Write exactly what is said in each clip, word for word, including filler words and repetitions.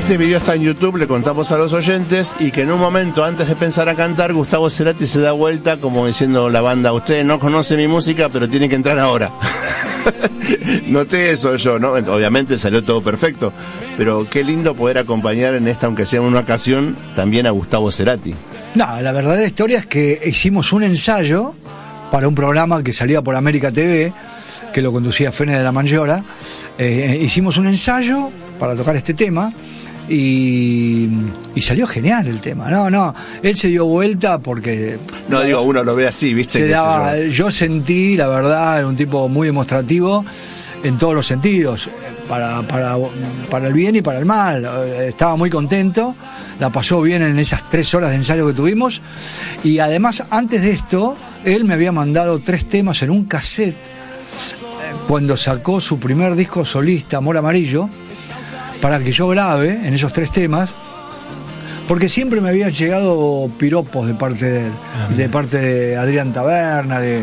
este video está en YouTube, le contamos a los oyentes, y que en un momento antes de pensar a cantar, Gustavo Cerati se da vuelta como diciendo la banda: ustedes no conocen mi música, pero tienen que entrar ahora. Noté eso yo, ¿no? Obviamente salió todo perfecto, pero qué lindo poder acompañar en esta, aunque sea en una ocasión, también a Gustavo Cerati. No, la verdadera historia es que hicimos un ensayo para un programa que salía por América T V, que lo conducía Fene de la Manllora. Eh, hicimos un ensayo para tocar este tema y, y salió genial el tema. No, no, él se dio vuelta porque... No, digo, uno lo ve así, ¿viste? Se daba, yo sentí, la verdad, era un tipo muy demostrativo en todos los sentidos, para, para, para el bien y para el mal. Estaba muy contento, la pasó bien en esas tres horas de ensayo que tuvimos, y además, antes de esto, él me había mandado tres temas en un cassette cuando sacó su primer disco solista, Amor Amarillo, para que yo grabe en esos tres temas, porque siempre me habían llegado piropos de parte de él, ah, de parte de Adrián Taberna, de,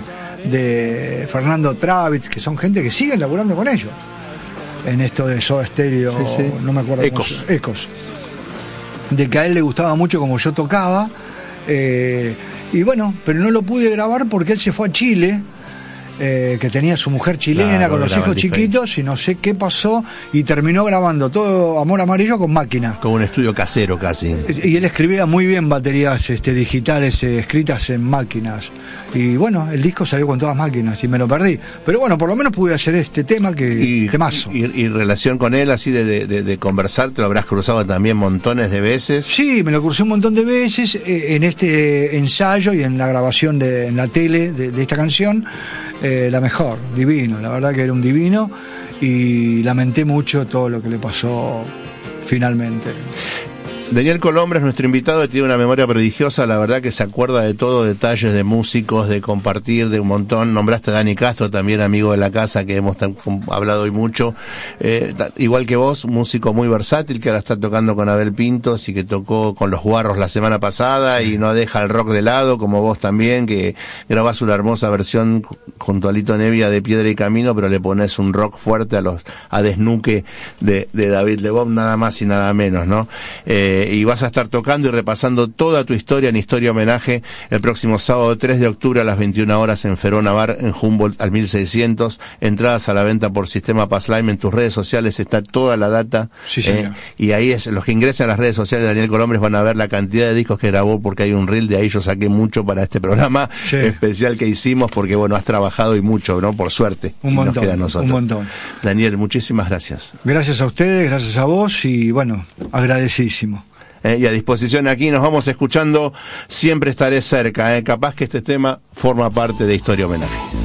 de Fernando Travitz, que son gente que siguen laburando con ellos en esto de Soda Stereo, sí, sí. No me acuerdo. Ecos. Ecos. De que a él le gustaba mucho como yo tocaba, eh, y bueno, pero no lo pude grabar porque él se fue a Chile. Eh, que tenía su mujer chilena, claro, con los hijos chiquitos, y no sé qué pasó, y terminó grabando todo Amor Amarillo con máquina. Como un estudio casero casi. Y él escribía muy bien baterías este, digitales eh, escritas en máquinas. Y bueno, el disco salió con todas máquinas y me lo perdí. Pero bueno, por lo menos pude hacer este tema que y, temazo. Y, y relación con él, así de, de, de, de conversar, ¿te lo habrás cruzado también montones de veces? Sí, me lo crucé un montón de veces eh, en este ensayo y en la grabación de, en la tele de, de esta canción. Eh, la mejor, divino, la verdad que era un divino, y lamenté mucho todo lo que le pasó finalmente. Daniel Colombres es nuestro invitado, tiene una memoria prodigiosa, la verdad que se acuerda de todo, detalles de músicos, de compartir, de un montón. Nombraste a Dani Castro, también amigo de la casa, que hemos tan, hablado hoy mucho. Eh, igual que vos, músico muy versátil, que ahora está tocando con Abel Pintos y que tocó con Los Guarros la semana pasada, sí. Y no deja el rock de lado, como vos también, que grabás una hermosa versión junto a Lito Nevia de Piedra y Camino, pero le pones un rock fuerte a los a Desnuque de, de David Lebón, nada más y nada menos, ¿no? Eh, y vas a estar tocando y repasando toda tu historia en Historia Homenaje el próximo sábado tres de octubre a las veintiuna horas en Ferona Bar, en Humboldt al mil seiscientos. Entradas a la venta por sistema Passlime. En tus redes sociales está toda la data, sí, eh, y ahí es, los que ingresan a las redes sociales de Daniel Colombres van a ver la cantidad de discos que grabó, porque hay un reel, de ahí yo saqué mucho para este programa, sí, especial que hicimos, porque bueno, has trabajado y mucho, ¿no? Por suerte. Un montón, nos queda a nosotros. Un montón. Daniel, muchísimas gracias. Gracias a ustedes, gracias a vos, y bueno, agradecidísimo. Eh, y a disposición aquí, nos vamos escuchando Siempre Estaré Cerca. Eh. Capaz que este tema forma parte de Historia Homenaje.